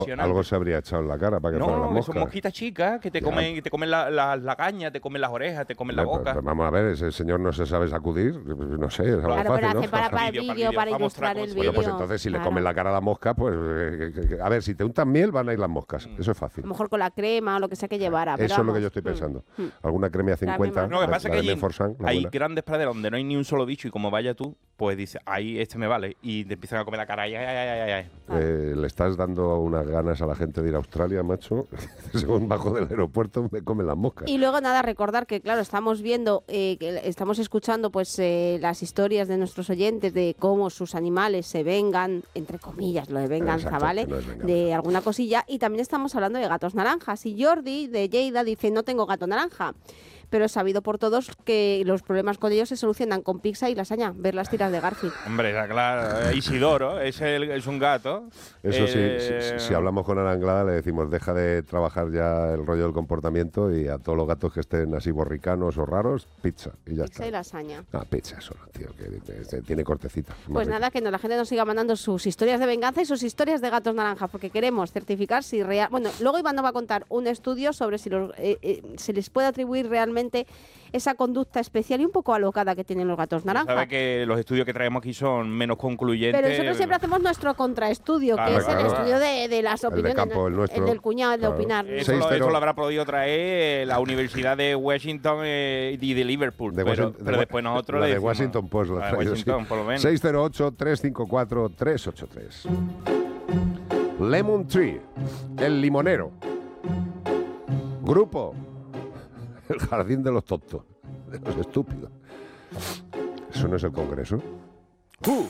Algo se habría echado en la cara para que fueran las No, moscas. son mosquitas chicas que te comen la caña, te comen las orejas, te comen la boca. Pero vamos a ver, ese señor no se sabe sacudir, no sé, es algo Claro, fácil, pero ¿no? hace para el vídeo, para ilustrar el vídeo. Bueno, pues entonces si le comen la cara a la mosca, pues a ver, si te untan miel van a ir las moscas, eso es fácil. A lo mejor con la crema o lo que sea que llevara. Eso es lo que yo estoy pensando. Alguna cremia 50, No, lo que pasa es que hay buena. grandes praderas donde no hay ni un solo bicho y como vaya tú, pues dices, ahí este me vale. Y te empiezan a comer la cara. Ay. Le estás dando unas ganas a la gente de ir a Australia, macho. Según bajo del aeropuerto me comen las moscas. Y luego nada, recordar que claro, estamos viendo, que estamos escuchando pues las historias de nuestros oyentes de cómo sus animales se vengan, entre comillas, lo de venganza, Exacto, ¿vale? no es venganza. De alguna cosilla. Y también estamos hablando de gatos naranjas. Y Jordi, de Lleida, dice, no tengo gato naranja. Pero es sabido por todos que los problemas con ellos se solucionan con pizza y lasaña. Ver las tiras de Garfield. Hombre, está claro. Isidoro es un gato. Eso sí, si hablamos con Aranglada le decimos deja de trabajar ya el rollo del comportamiento y a todos los gatos que estén así borricanos o raros, pizza y ya Pizza está. y lasaña. Pizza solo, tío, que tiene cortecita. Pues nada, que la gente nos siga mandando sus historias de venganza y sus historias de gatos naranjas, porque queremos certificar si real... Bueno, luego Iván nos va a contar un estudio sobre si se les puede atribuir realmente esa conducta especial y un poco alocada que tienen los gatos naranjas. Sabe que los estudios que traemos aquí son menos concluyentes. Pero nosotros siempre hacemos nuestro contraestudio, que es el estudio de las opiniones. El de campo, el nuestro. El del cuñado, el de opinar. Eso lo habrá podido traer la Universidad de Washington y de Liverpool. Pero después nosotros la le de decimos, Washington Post. La de Washington, por lo menos. 608-354-383. Lemon Tree, el limonero. Grupo, el jardín de los tontos, de los estúpidos. ¿Eso no es el Congreso?